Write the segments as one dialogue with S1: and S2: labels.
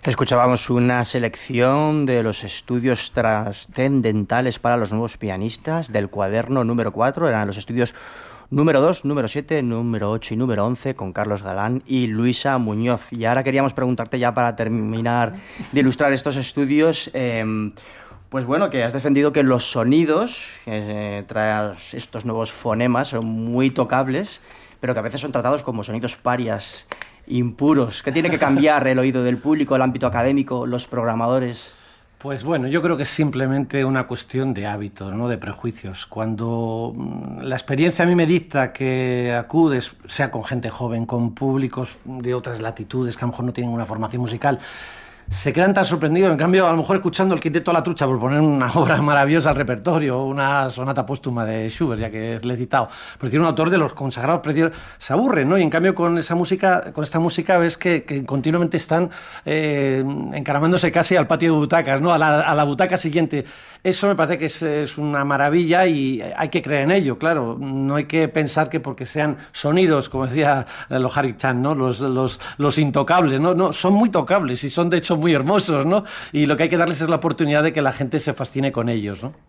S1: Escuchábamos una selección de los estudios trascendentales para los nuevos pianistas del cuaderno número 4. Eran los estudios número 2, número 7, número 8 y número 11 con Carlos Galán y Luisa Muñoz. Y ahora queríamos preguntarte, ya para terminar de ilustrar estos estudios, pues bueno, que has defendido que los sonidos tras estos nuevos fonemas son muy tocables, pero que a veces son tratados como sonidos parias, impuros. ¿Qué tiene que cambiar el oído del público, el ámbito académico, los programadores?
S2: Pues bueno, yo creo que es simplemente una cuestión de hábitos, no de prejuicios. Cuando la experiencia a mí me dicta que acudes, sea con gente joven, con públicos de otras latitudes que a lo mejor no tienen una formación musical, se quedan tan sorprendidos. En cambio, a lo mejor escuchando el Quinteto a la Trucha, por poner una obra maravillosa al repertorio, una sonata póstuma de Schubert, ya que le he citado, pues tiene un autor de los consagrados precios, se aburre, ¿no? Y en cambio con esta música ves que continuamente están encaramándose casi al patio de butacas, ¿no? A la butaca siguiente. Eso me parece que es una maravilla y hay que creer en ello, claro. No hay que pensar que porque sean sonidos, como decía Lohari Chan, ¿no? Los intocables, ¿no? No, son muy tocables y son de hecho muy hermosos, ¿no? Y lo que hay que darles es la oportunidad de que la gente se fascine con ellos, ¿no?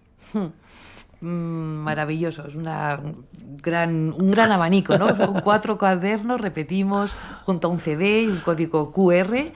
S3: Maravilloso, es un gran abanico, ¿no? Son 4 cuadernos, repetimos, junto a un CD y un código QR,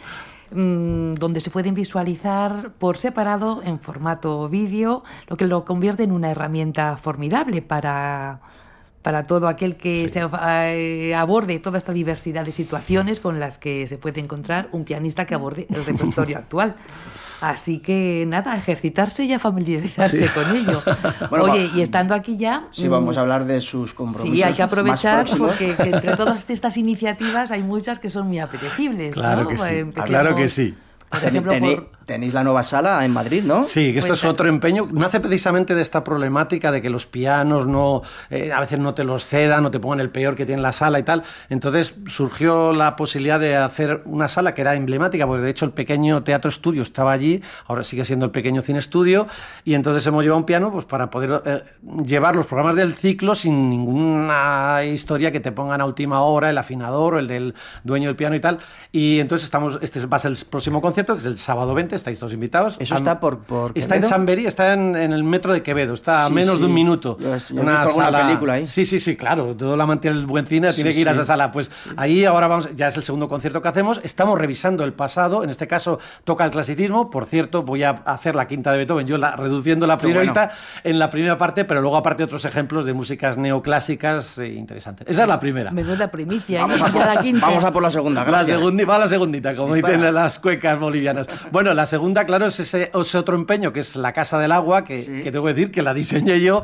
S3: donde se pueden visualizar por separado en formato vídeo, lo que lo convierte en una herramienta formidable para todo aquel que se aborde toda esta diversidad de situaciones con las que se puede encontrar un pianista que aborde el repertorio actual. Así que nada, a ejercitarse y a familiarizarse con ello. Bueno, oye, y estando aquí ya...
S1: Sí, vamos a hablar de sus compromisos.
S3: Sí, hay que aprovechar porque que entre todas estas iniciativas hay muchas que son muy apetecibles.
S2: Claro,
S3: ¿no?
S2: que sí. Claro que sí.
S3: Por ejemplo,
S1: Tenéis la nueva sala en Madrid, ¿no?
S2: Sí, que esto es otro empeño. Nace precisamente de esta problemática de que los pianos no a veces no te los cedan, no te pongan el peor que tiene la sala y tal. Entonces surgió la posibilidad de hacer una sala que era emblemática, porque de hecho el pequeño Teatro Estudio estaba allí, ahora sigue siendo el pequeño Cine Estudio, y entonces hemos llevado un piano pues para poder llevar los programas del ciclo sin ninguna historia que te pongan a última hora, el afinador o el del dueño del piano y tal. Y entonces este va a ser el próximo concierto, que es el sábado 20. Estáis todos invitados.
S1: ¿Eso está por
S2: Está en Samberí, está en el metro de Quevedo, está a menos de un minuto.
S1: Yo he visto alguna película ahí.
S2: Sí, claro. Todo el amante del buen cine tiene que ir a esa sala. Pues ahí ahora ya es el segundo concierto que hacemos. Estamos revisando el pasado. En este caso toca el clasicismo. Por cierto, voy a hacer la quinta de Beethoven, yo reduciendo la primera vista en la primera parte, pero luego aparte otros ejemplos de músicas neoclásicas interesantes. Esa es la primera.
S3: Menuda primicia.
S1: Vamos a por la segunda.
S2: Va la segundita, como dicen las cuecas bolivianas. Bueno, la segunda, claro, es ese otro empeño, que es la Casa del Agua, que tengo que decir que la diseñé yo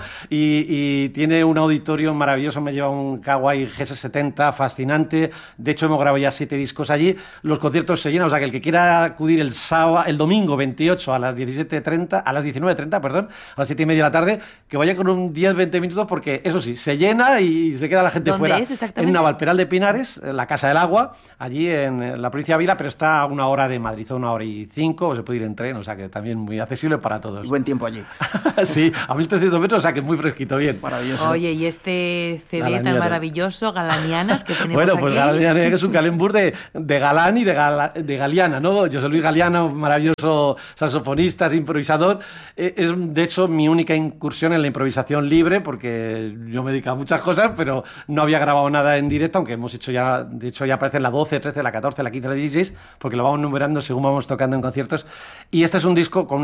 S2: y tiene un auditorio maravilloso. Me lleva un Kawai GS70 fascinante. De hecho, hemos grabado ya 7 discos allí. Los conciertos se llenan, o sea que el que quiera acudir el domingo 28 a las 19:30, perdón, a las 7:30 de la tarde, que vaya con un 10-20 minutos, porque eso sí, se llena y se queda la gente fuera.
S3: ¿Dónde es exactamente?
S2: En Navalperal de Pinares, la Casa del Agua, allí en la provincia de Ávila, pero está a 1 hora de Madrid, a 1h05, o se puede ir en tren, o sea que también muy accesible para todos.
S1: Buen tiempo allí.
S2: Sí, a 1.300 metros, o sea que es muy fresquito, bien.
S3: Maravilloso. Oye, y este CD tan maravilloso, Galanianas, que tenemos
S2: bueno,
S3: aquí.
S2: Pues Galanianas es un calembur de Galán y de Galiana, ¿no? José Luis Galiana, un maravilloso saxofonista, improvisador. Es, de hecho, mi única incursión en la improvisación libre, porque yo me dedico a muchas cosas, pero no había grabado nada en directo, aunque hemos hecho ya, de hecho, ya aparecen la 12, 13, la 14, la 15, la 16, porque lo vamos numerando según vamos tocando en conciertos. Y este es un disco con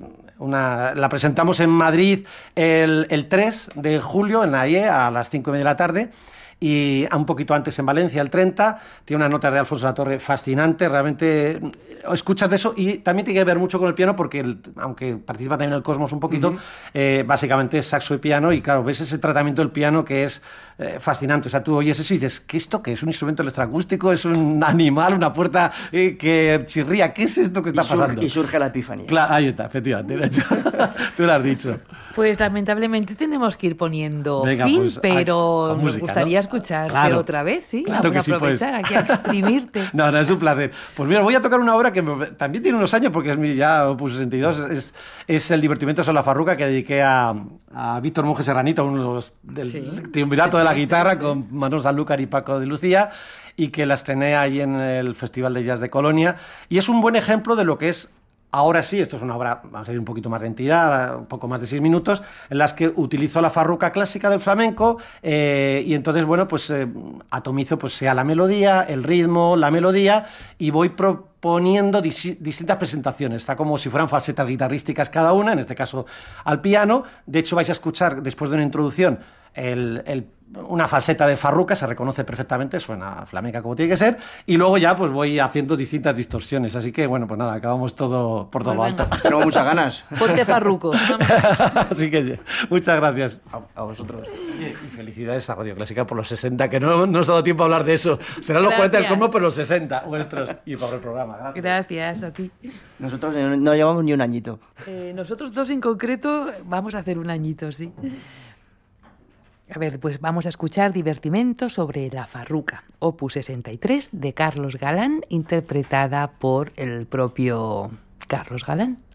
S2: la presentamos en Madrid el 3 de julio, en la IE, a las 5:30 de la tarde. Y un poquito antes en Valencia, el 30, tiene unas notas de Alfonso Latorre fascinante, realmente escuchas de eso, y también tiene que ver mucho con el piano, porque aunque participa también el Cosmos un poquito, básicamente es saxo y piano, y claro, ves ese tratamiento del piano que es fascinante. O sea, tú oyes eso y dices, ¿qué esto qué es? ¿Un instrumento electroacústico? ¿Es un animal? ¿Una puerta que chirría? ¿Qué es esto que está pasando?
S1: Y surge la epifanía.
S2: Claro, ahí está, efectivamente. Tú lo has dicho.
S3: Pues lamentablemente tenemos que ir poniendo
S2: Venga,
S3: fin,
S2: pues,
S3: pero
S2: con música,
S3: nos gustaría
S2: ¿no?
S3: escucharte
S2: Claro.
S3: otra vez, ¿sí?
S2: Claro
S3: Vamos
S2: que
S3: a
S2: sí, pues.
S3: aprovechar aquí a exprimirte.
S2: No, es un placer. Pues mira, voy a tocar una obra que también tiene unos años, porque es mi ya opus 62, es El divertimento sobre la farruca, que dediqué a Víctor Monge Serranito, uno de los del
S3: Sí.
S2: triunvirato de la
S3: Sí,
S2: guitarra,
S3: sí.
S2: con Manuel Sanlúcar y Paco de Lucía, y que la estrené ahí en el Festival de Jazz de Colonia. Y es un buen ejemplo de lo que es. Ahora sí, esto es una obra, vamos a decir, un poquito más de entidad, un poco más de 6 minutos, en las que utilizo la farruca clásica del flamenco y entonces, bueno, pues atomizo, pues sea la melodía, el ritmo, la melodía, y voy proponiendo distintas presentaciones. Está como si fueran falsetas guitarrísticas cada una, en este caso al piano. De hecho, vais a escuchar, después de una introducción, una falseta de farruca, se reconoce perfectamente, suena flamenca como tiene que ser, y luego ya pues voy haciendo distintas distorsiones, así que bueno, pues nada, acabamos todo por todo
S3: Pues
S2: alto.
S3: venga.
S1: Tenemos muchas ganas.
S3: Ponte farruco. Vamos.
S2: Así que muchas gracias.
S1: A vosotros.
S2: Y felicidades a Radio Clásica por los 60, que no nos ha dado tiempo a hablar de eso. Serán los 40 del
S3: Gracias.
S2: colmo, pero los 60 vuestros. Y por el programa, gracias.
S3: Gracias a ti.
S1: Nosotros no llevamos ni un añito.
S3: Nosotros dos en concreto vamos a hacer un añito, sí. A ver, pues vamos a escuchar Divertimento sobre la farruca, opus 63 de Carlos Galán, interpretada por el propio Carlos Galán.